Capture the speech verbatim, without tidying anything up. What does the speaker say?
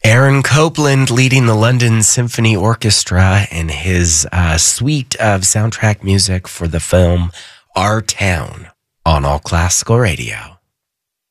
Aaron Copland leading the London Symphony Orchestra in his uh, suite of soundtrack music for the film Our Town on All Classical Radio.